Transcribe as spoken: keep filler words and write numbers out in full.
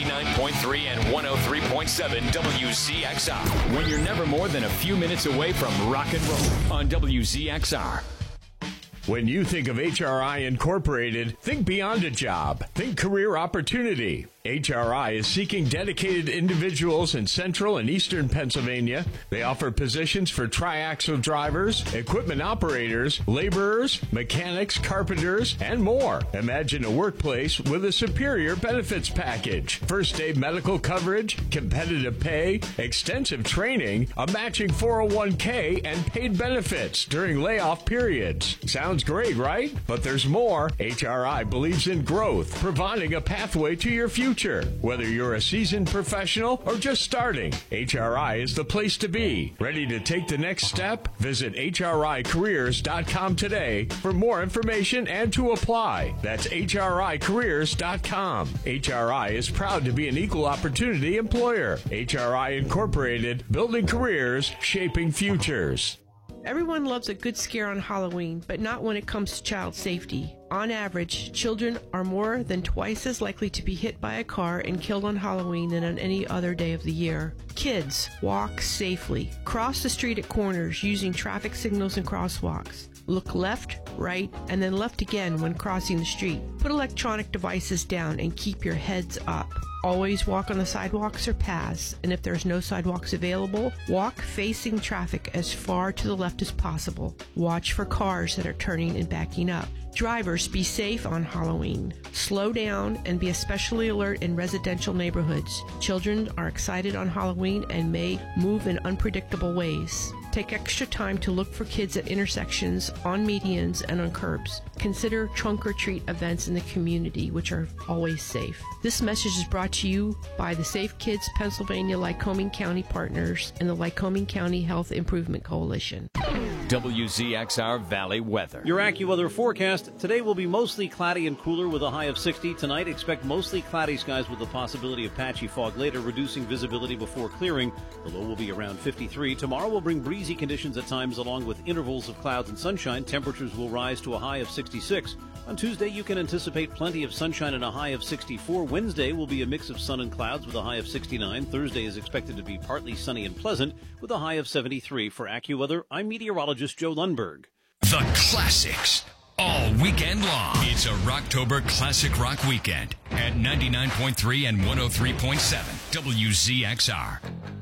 ninety-nine point three and one oh three point seven W Z X R. When you're never more than a few minutes away from rock and roll on W Z X R. When you think of H R I Incorporated, think beyond a job. Think career opportunity. H R I is seeking dedicated individuals in central and eastern Pennsylvania. They offer positions for triaxle drivers, equipment operators, laborers, mechanics, carpenters, and more. Imagine a workplace with a superior benefits package. First day medical coverage, competitive pay, extensive training, a matching four oh one k, and paid benefits during layoff periods. Sounds great, right? But there's more. H R I believes in growth, providing a pathway to your future. Whether you're a seasoned professional or just starting, H R I is the place to be. Ready to take the next step? Visit H R I careers dot com today for more information and to apply. That's H R I careers dot com. H R I is proud to be an equal opportunity employer. H R I Incorporated, building careers, shaping futures. Everyone loves a good scare on Halloween, but not when it comes to child safety. On average, children are more than twice as likely to be hit by a car and killed on Halloween than on any other day of the year. Kids, walk safely. Cross the street at corners using traffic signals and crosswalks. Look left, right, and then left again when crossing the street. Put electronic devices down and keep your heads up. Always walk on the sidewalks or paths, and if there's no sidewalks available, walk facing traffic as far to the left as possible. Watch for cars that are turning and backing up. Drivers, be safe on Halloween. Slow down and be especially alert in residential neighborhoods. Children are excited on Halloween and may move in unpredictable ways. Take extra time to look for kids at intersections, on medians, and on curbs. Consider trunk or treat events in the community, which are always safe. This message is brought to you by the Safe Kids Pennsylvania Lycoming County Partners and the Lycoming County Health Improvement Coalition. W Z X R Valley weather. Your AccuWeather forecast. Today will be mostly cloudy and cooler with a high of sixty. Tonight, expect mostly cloudy skies with the possibility of patchy fog later, reducing visibility before clearing. The low will be around fifty-three. Tomorrow will bring breezy conditions at times along with intervals of clouds and sunshine. Temperatures will rise to a high of sixty-six. On Tuesday, you can anticipate plenty of sunshine and a high of sixty-four. Wednesday will be a mix of sun and clouds with a high of sixty-nine. Thursday is expected to be partly sunny and pleasant with a high of seventy-three. For AccuWeather, I'm meteorologist Joe Lundberg. The classics all weekend long. It's a Rocktober Classic Rock Weekend at ninety-nine point three and one oh three point seven W Z X R.